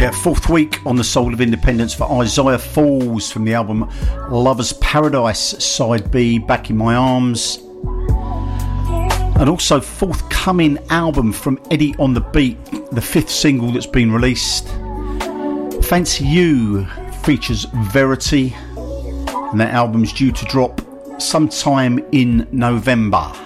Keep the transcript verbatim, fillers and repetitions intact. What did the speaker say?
Yeah, fourth week on the Soul of Independence for Isaiah Falls from the album Lover's Paradise, side B, Back in My Arms. And also forthcoming album from Eddie on the Beat, the fifth single that's been released. Fancy You features Verity, and that album's due to drop sometime in November.